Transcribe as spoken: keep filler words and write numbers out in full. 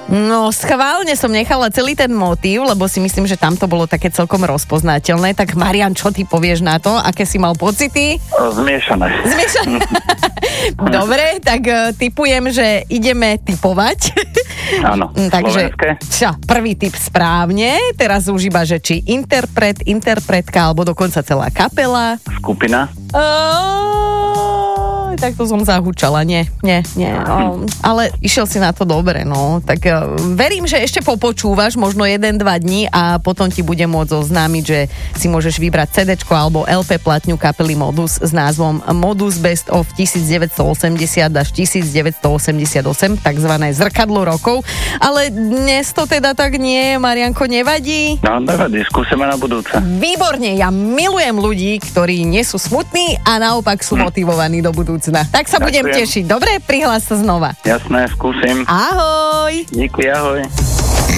No, schválne som nechala celý ten motív, lebo si myslím, že tam to bolo také celkom rozpoznateľné. Tak Marian, čo ty povieš na to? Aké si mal pocity? Zmiešané. Zmiešané. Dobre, tak uh, tipujem, že ideme tipovať. Áno, takže slovenské. Čo, prvý tip správne. Teraz už iba, že či interpret, interpretka, alebo dokonca celá kapela. Skupina. Oh, tak to som zahučala, nie, nie, nie. Oh, ale išiel si na to dobre, no. Tak uh, verím, že ešte popočúvaš možno jeden, dva dní a potom ti bude môcť oznámiť, že si môžeš vybrať cédéčko alebo el pé platňu kapely Modus s názvom Modus Best of devätnásťstoosemdesiat až devätnásťstoosemdesiatosem, takzvané zrkadlo rokov. Ale dnes to teda tak nie, Marianko, nevadí? No, nevadí, skúsime na budúce. Výborne, ja milujem ľudí, ktorí nie sú smutní a naopak sú motivovaní do budúcna. Tak sa Ďakujem. budem tešiť. Dobre, prihlás sa znova. Jasné, skúsim. Ahoj! Díky, ahoj.